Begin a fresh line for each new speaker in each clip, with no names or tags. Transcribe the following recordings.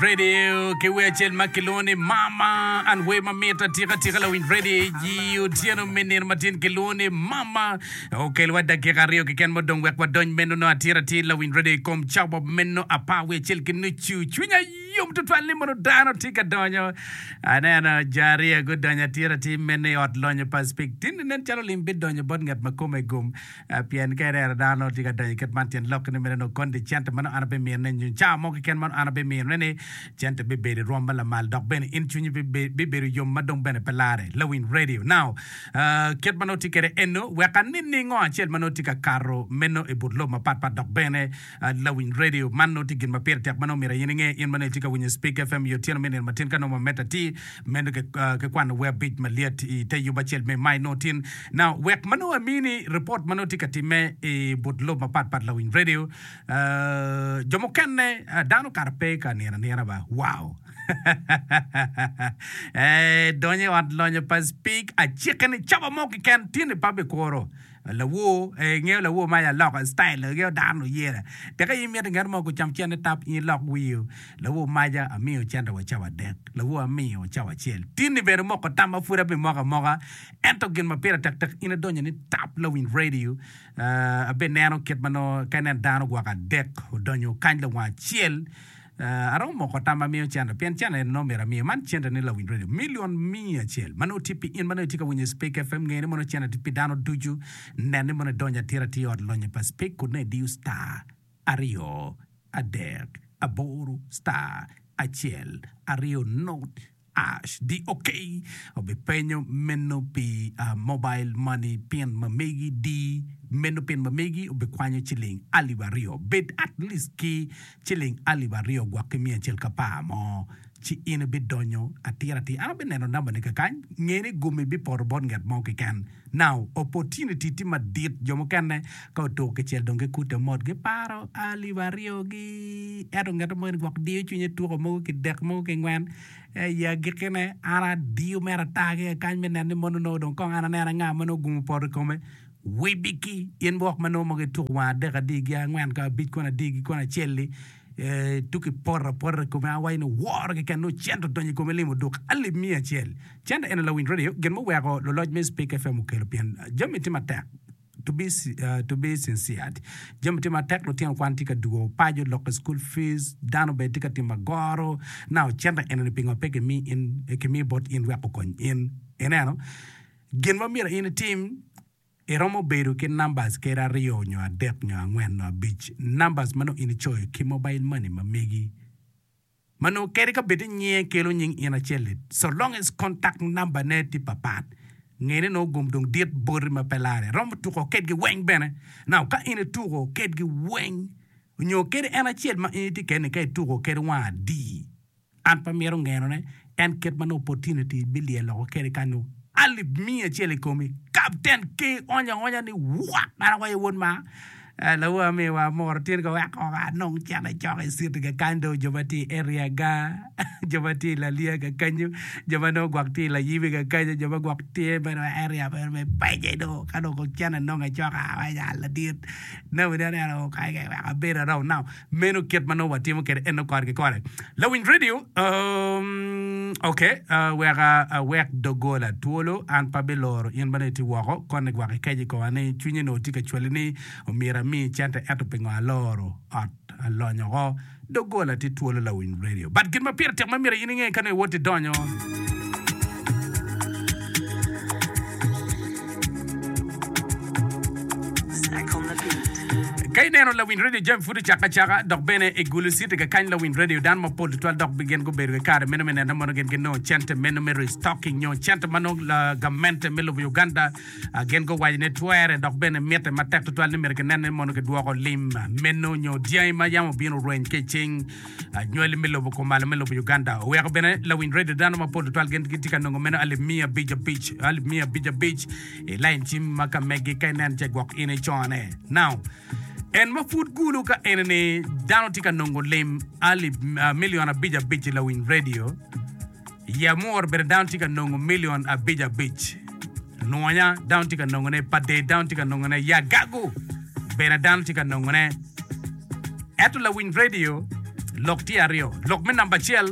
Radio ke we chel makilone mama and we mameta tira la win radio you tiano menir matin kilone mama okay wada ke gario ke ken modong wek wadon meno no tira la win radio kom chabo meno apa we chel kinu chunya yum to twali mono dano tika donyo ana jaria good donya tira mene ot lonyo paspik tin nen chalo limbe donyo bod ngat makome gum pian kere dano tika donyo ket mantin lok ne meno kondi chanta mano ana be men nen cha mo ke ken man ana be men ne chanta be be romba la mal dok ben in chunyi be yom madong ben pelare lawin radio now ket mano tika eno we kan ni ngo chel mano tika karo meno e budlo ma pat dok bene lawin radio mano tika ma per tek mano mira yinge in mano tika when you speak FM you tell me in matin kano ma meta ti meno ke kwan web bit maliat te yuba chel me my notin now we mano amini report mano tika time e budlo ma pat lawin radio jomo kenne dano karpe ka nera ba wow donye wat lonye pas speak a chicken chaba mo ki kan tin pa be koro la wo ngeo la wo ma ya lock style ngeo dano yera te ka yimi ngar mo ko cham chen tap in lock wheel la wo ma ja amio chanda wa chawa dek la wo amio chawa chel tin be mo ko tama fura be moga ento gin ma pera tak ina donye ni tap lowin radio a be nano ket mano kanen dano gwa ka dek donyo kan la wa chel aron mo ko tama mio chanda pian chana no mera mio man chanda ni la win radio million mia chel mano tipi in mano tika when you speak FM ngene mano chana tipi dano duju nene mano donya tira ti od lonye pa speak ko ne diu star ario adek aboru star achel ario note ash di okay obe penyo meno pi mobile money pin mamegi di meno pin mamegi obe kwanyo chiling alibario bid at least ki chiling alibario gwa kemia chel kapa mo chi ina bidonyo atirati ano beneno namba ne kakan ngene gumi bi por bon ngat mo kan now opportunity ti madit jomo kanne ko to ke chel donge kute mod ge paro alibario gi edo ngat mo ngok di chunye to mo ki dek mo ke ngwan ya gikene ana diu mera tage kan menene mono no don ko ana nera nga mono gum por kome we biki yen bok mano mo ge to wa de ga digi ngwan ka bit ko na digi ko na chelli tuki porra come away no war ke kan no cento donyi come limo dok alle mia chel chenda en la win radio gen mo we ko lo lodge me speak FM ko pian jamiti matak to be sincere jamiti matak no tian kwantika duo pajo local school fees dano be tika timagoro now chenda en pingo peke mi in ke mi bot in we ko in enano gen mo mira in team Eromo beru ke numbers ke rio nyo adek nyo angwen no beach numbers mano in choy ki mobile money mamegi mano kere ka beti nye kelo nying ina chelit so long as contact number ne ti papat ngene no gumdong diet bori ma pelare rom tuko ket gi weng bene now ka ina tuko ket gi weng nyo kere ena chel ma iti ken ke tuko kere wa di an pa mero ngeno ne en ket mano opportunity bilie lo kere kanu ali mia chele komi captain ke onya ni wa na wa won ma la wa me wa mor tin ko wa ko nong chana choke sit ga kando jobati area ga jobati la lia ga kanyu jobano gwakti la yibe ga kanyu joba gwakti bero area ber me paje do kado ko chana nong ga choka wa ya la dit no we don't know kai ga wa better now now meno ket mano wa timo ket eno kor ke kore lowin radio okay we ga work dogola tuolo an pabeloro yen baneti wako konne gwa ke ko ane chunye no tika chwelini omira mi chante eto pingo aloro at alonyo go dogola ti tuolo la win radio but gin ma pirte ma mira yinge kane wote donyo kay neno la win radio jam fudu chaka dok bene e gulu site ga kan la win radio dan ma pol to dok bigen go berge kare meno na mo gen no chante meno stocking nyo chante mano la gamente melo Uganda gen go wajne tuere dok bene mete ma tek to ni merke nen mo ge duo ko lim meno nyo diay ma yamo bino roen ke ching nyole melo ko mal melo Uganda we ko bene la win radio dan ma pol to gen tika no meno ale mia bija beach e line tim maka megi kay nen je gok ine chone now en ma food gulu ka enene dano tika nongo lem ali million abija beach la win radio ya more ber down tika nongo million abija beach noanya down tika nongo ne pade down tika nongo ne ya gago ber down tika nongo ne eto la win radio lok ti ario lok me number chel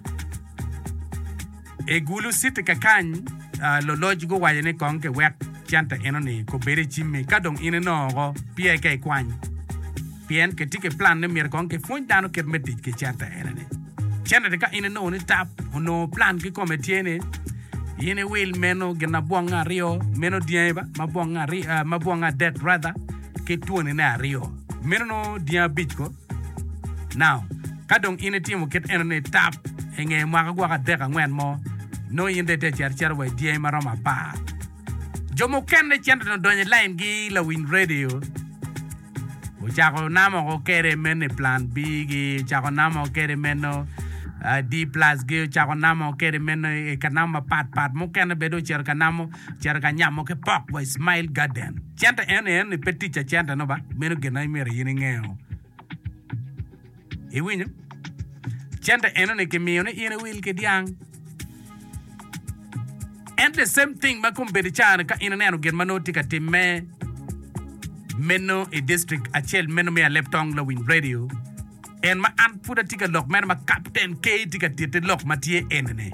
e gulu sit ka kan lo logico wa ne kon ke wek chanta enoni ko bere chimme kadong ine no go pie ke kwan pien ke tike plan ne mir kon ke fon dano ke metti ke chanta enoni chanta de ka ine no ni tap no plan ke ko metiene yene will meno gena bonga rio meno dieba ma bonga dead brother ke tuone na rio meno no dia beach ko now kadong ine timo ket enoni tap enge ma ga gwa de ka ngwen mo no yinde te cher we die maroma pa jomo kenne chende no donye line gi la win radio o chako namo ko kere men plan b gi chako namo kere meno d plus gi chako namo kere men e kanama pat mo kenne bedo cher kanamo cher kanyamo ke pok we smile garden chende en petit chende no ba meno gena mere yini ngeo e winyo chende en ne ke mione ine wil ke diang. And the same thing ma kumbedi chana ka inaneno gen manoti ka timme meno e district achel meno me a leptong la win radio and ma an puda tika lok men ma captain K tika tite lok ma tie enene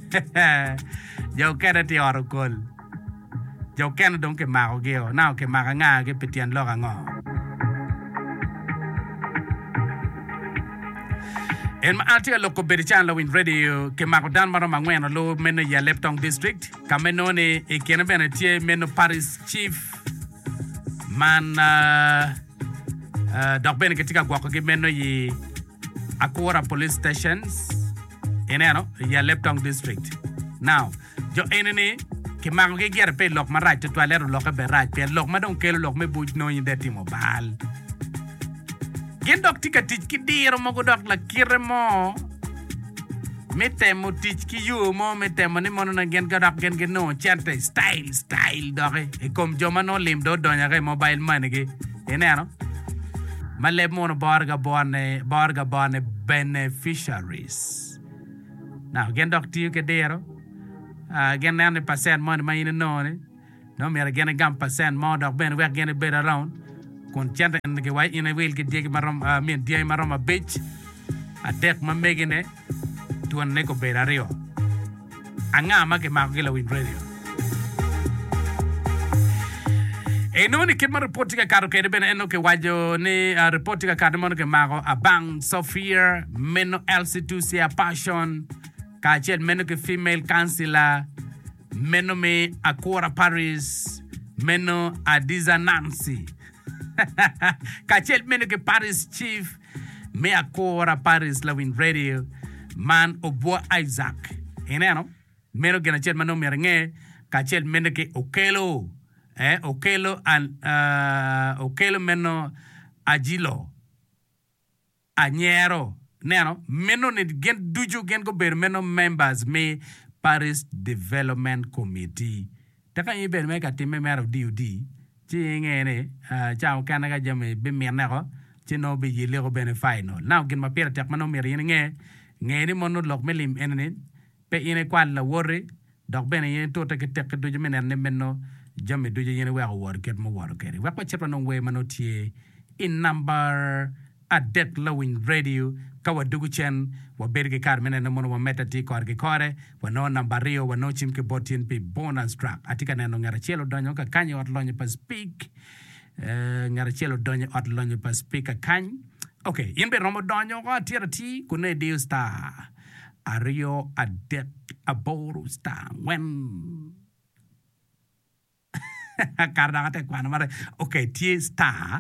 yo kena ti orokol yo kena don ke mago geo now ke maga nga ke petian loka ngo en ma antia loko berichan la win radio ke mago dan maro mangweno lo meno ya leptong district ka meno ne e kena bene tie meno Paris chief man dok bene ketika gwako ke meno yi Akora police stations eneno ya leptong district now jo enene ke mago ke ger pe lok ma right to alero lok be right pe lok ma don kelo lok me buj no yinde timo bal gen dok tika tich ki diro mo dok la kiremo metemo tich ki yo mo metemo ni mono na gen gadak gen no chante style dok e kom joma no lim do donya ke mobile money ge eneno male mono barga bone beneficiaries now gen dok ti ke diro gen nane percent money ma ina no ne no me gen gam percent mo dok ben we gen be around kon chanta en ke way ina wel ke dege marom men die marom a bitch atek ma megene tuan ne ko berario anga ma ke ma ke la win radio e no ni ke ma reporting ka ke ben eno ke wajo ni reporting ka mo ke mago abang Sophia meno LC2 sia passion ka chen meno ke female councillor meno me Akora Paris meno Adiza Nancy Kachel meno ke Paris chief me Akora Paris la win radio man Obo Isaac eneno meno gena chel mano merenge kachel meno ke Okelo Okelo meno Ajilo Anyero neno meno ne gen duju gen go ber meno members me Paris Development Committee taka ibe me ka timme mero DUD Chingene, Chow Canada Jame, Bimenago, Chino be Yellow Bene final. Now get my pair attack mano merine, Nany mono lock melim enin, pay in a quad la worry, dog Benny to take a take to Jamin and Nemeno, Jame do you anywhere work, get more work. What chapter way manotie in number a deck lowing radio, Kawaduguchen, Waberge Carmen and the mono metati corge core, when no number rio, when no chimke botin be bonus track. Atika no Narachelo Donyo, Kanyo at Lonyo per speak, Narachelo Donyo at Lonyo per speak a can. Okay, in be Romo Donyo, Tira T, Kune Dio star. Ario a deck a boru star. When Cardate Quanamare, okay, T star.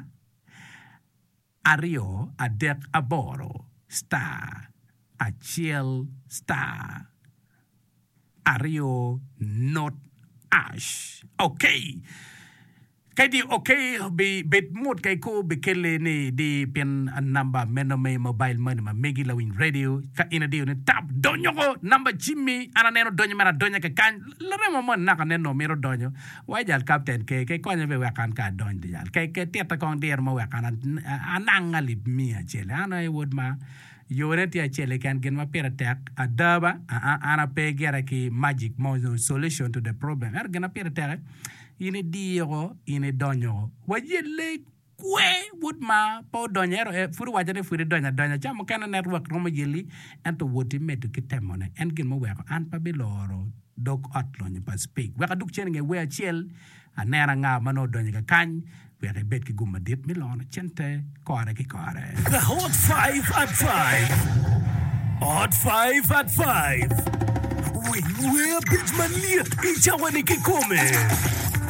Ario a deck a boro star a chill star Ario not ash okay kadi okay be bet mood kay ko be kele ni di pen number meno me mobile money ma megi la win radio ka ina di ne tap donyo ko number Jimmy ana neno donyo mara donyo ka kan la remo mon naka neno mero donyo wajal captain ke ko nya be wakan ka donyo jal ke teta kon der mo wakan anangali mi achele ana I would ma Yoreti achele can get my peer attack adaba ana pe gera ki magic mo solution to the problem er gena peer attack ine diyo ine donyo wajele kwe wood ma po donyero furu wajane furu donya chamo kana network romo yeli ento woti metu kitemone en gin mo weko an pa biloro dok otlonyo pa speak weka duk chen nge we achiel anera nga mano donya ka kany weka bet ki guma dip milono chente kore ki kore.
The Hot 5 at 5. Hot 5 at 5. We're Bridgman Liat Ichawaniki Kome.